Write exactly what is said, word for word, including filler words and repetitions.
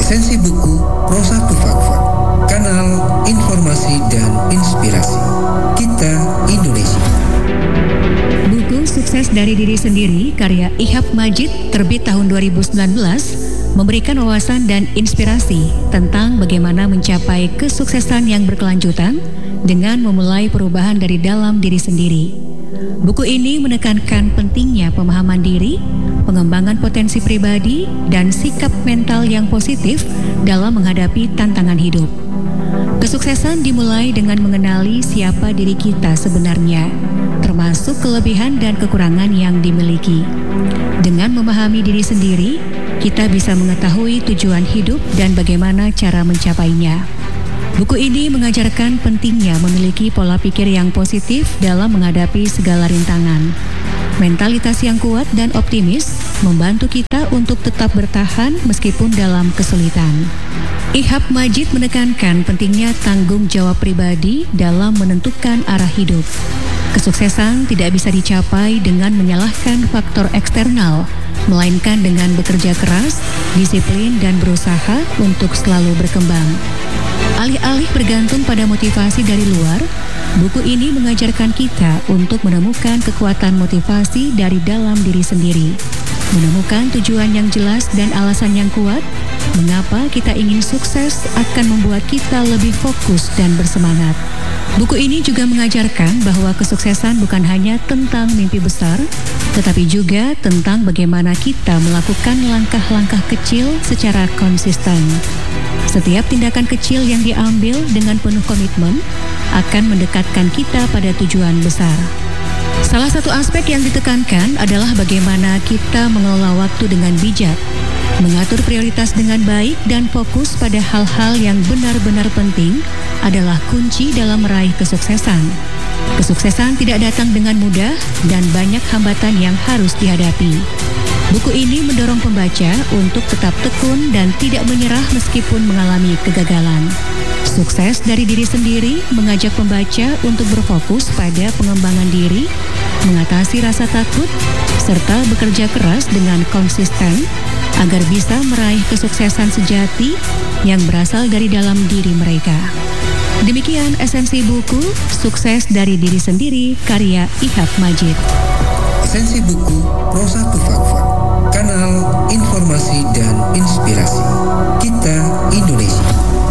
Esensi buku Prosa to Fakfak, kanal informasi dan inspirasi kita Indonesia. Buku Sukses dari Diri Sendiri karya Ihab Majid terbit tahun dua ribu sembilan belas memberikan wawasan dan inspirasi tentang bagaimana mencapai kesuksesan yang berkelanjutan dengan memulai perubahan dari dalam diri sendiri. Buku ini menekankan pentingnya pemahaman diri, pengembangan potensi pribadi, dan sikap mental yang positif dalam menghadapi tantangan hidup. Kesuksesan dimulai dengan mengenali siapa diri kita sebenarnya, termasuk kelebihan dan kekurangan yang dimiliki. Dengan memahami diri sendiri, kita bisa mengetahui tujuan hidup dan bagaimana cara mencapainya. Buku ini mengajarkan pentingnya memiliki pola pikir yang positif dalam menghadapi segala rintangan. Mentalitas yang kuat dan optimis membantu kita untuk tetap bertahan meskipun dalam kesulitan. Ihab Majid menekankan pentingnya tanggung jawab pribadi dalam menentukan arah hidup. Kesuksesan tidak bisa dicapai dengan menyalahkan faktor eksternal, melainkan dengan bekerja keras, disiplin, dan berusaha untuk selalu berkembang. Alih-alih bergantung pada motivasi dari luar, buku ini mengajarkan kita untuk menemukan kekuatan motivasi dari dalam diri sendiri. Menemukan tujuan yang jelas dan alasan yang kuat, mengapa kita ingin sukses akan membuat kita lebih fokus dan bersemangat. Buku ini juga mengajarkan bahwa kesuksesan bukan hanya tentang mimpi besar, tetapi juga tentang bagaimana kita melakukan langkah-langkah kecil secara konsisten. Setiap tindakan kecil yang diambil dengan penuh komitmen akan mendekatkan kita pada tujuan besar. Salah satu aspek yang ditekankan adalah bagaimana kita mengelola waktu dengan bijak, mengatur prioritas dengan baik, dan fokus pada hal-hal yang benar-benar penting adalah kunci dalam meraih kesuksesan. Kesuksesan tidak datang dengan mudah dan banyak hambatan yang harus dihadapi. Buku ini mendorong pembaca untuk tetap tekun dan tidak menyerah meskipun mengalami kegagalan. Sukses dari diri sendiri mengajak pembaca untuk berfokus pada pengembangan diri, mengatasi rasa takut, serta bekerja keras dengan konsisten agar bisa meraih kesuksesan sejati yang berasal dari dalam diri mereka. Demikian esensi buku Sukses dari Diri Sendiri karya Ihab Majid. Esensi buku Prosa to Fakfak, kanal informasi dan inspirasi kita Indonesia.